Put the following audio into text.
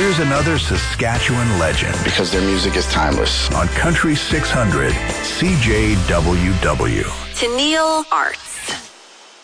Here's another Saskatchewan legend. Because their music is timeless. On Country 600, CJWW. Tennille Art.